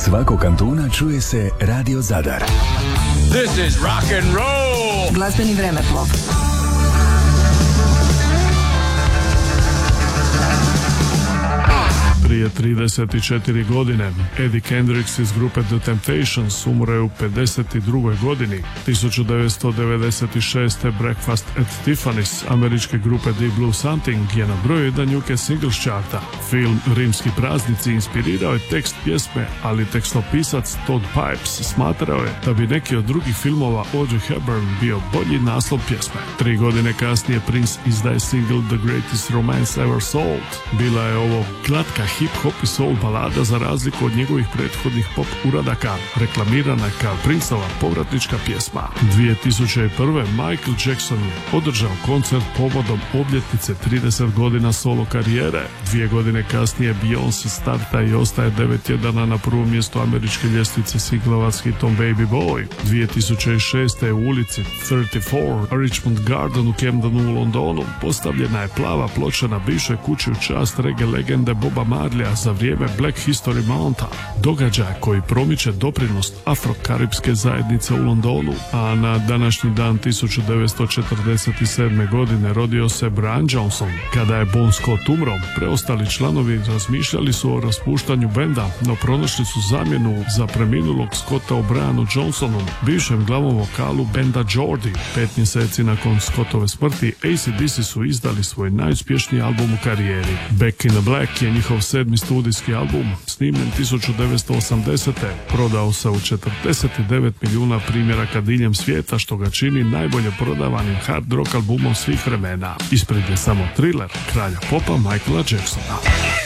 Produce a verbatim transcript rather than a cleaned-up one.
svakog kantuna čuje se Radio Zadar. This is rock and roll. Glazbeni vremeplov. Prije trideset četiri godine Eddie Kendricks iz grupe The Temptations umro je u pedeset drugoj godini. tisuću devetsto devedeset šeste. Breakfast at Tiffany's američke grupe Deep Blue Something je na broju jedan U K singles charta. Film Rimski praznici inspirirao je tekst pjesme, ali tekstopisac Todd Pipes smatrao je da bi neki od drugih filmova Audrey Hepburn bio bolji naslov pjesme. Tri godine kasnije Prince izdaje single The Greatest Romance Ever Sold. Bila je ovo glatka hip-hop i soul balada za razliku od njegovih prethodnih pop uradaka, reklamirana kao Princeova povratnička pjesma. dvije tisuće prve. Michael Jackson je održao koncert povodom obljetnice trideset godina solo karijere. Dvije godine kasnije Beyoncé starta i ostaje devet tjedana na prvom mjestu američke ljestvice singlova s hitom Baby Boy. dvije tisuće šeste. u ulici trideset četiri, Richmond Garden u Camdenu u Londonu postavljena je plava ploča na bivšoj kući u čast reggae legende Boba Marleya za vrijeme Black History Montha, događaj koji promiče doprinos afro-karipske zajednice u Londonu. A na današnji dan tisuću devetsto četrdeset sedme. godine rodio se Brian Johnson. Kada je Bon Scott umro, preostali članovi razmišljali su o raspuštanju benda, no pronašli su zamjenu za preminulog Scotta o Brianu Johnsonu, bivšem glavom vokalu benda Geordie. Pet mjeseci nakon Scottove smrti A C D C su izdali svoj najuspješniji album u karijeri. Back in the Black je njihov sedmi studijski album, snimljen tisuću devetsto osamdesete. Prodao se u četrdeset devet milijuna primjeraka diljem svijeta, što ga čini najbolje prodavanim hard rock albumom svih vremena. Ispred je samo Thriller kralja popa Michaela Jacksona.